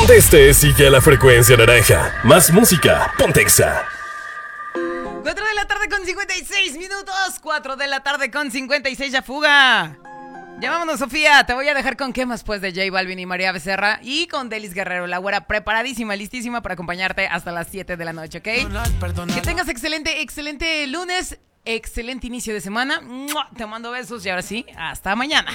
Donde estés, sigue a la frecuencia naranja. Más música, ponte Exa. 4 de la tarde con 56 minutos. 4 de la tarde con 56, ya fuga. Ya vámonos, Sofía. Te voy a dejar con qué más pues de J Balvin y María Becerra. Y con Delis Guerrero, la güera preparadísima, listísima para acompañarte hasta las 7 de la noche, ¿ok? Que tengas excelente lunes. Excelente inicio de semana. Te mando besos y ahora sí, hasta mañana.